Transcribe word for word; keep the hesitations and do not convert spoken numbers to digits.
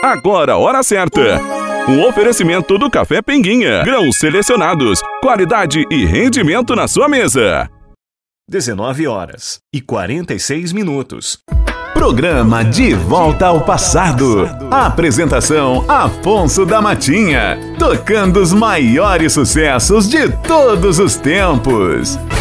Agora a hora certa. Um oferecimento do Café Pinguinha. Grãos selecionados, qualidade e rendimento na sua mesa. dezenove horas e quarenta e seis minutos. Programa De Volta ao Passado. Apresentação Afonso da Matinha. Tocando os maiores sucessos de todos os tempos.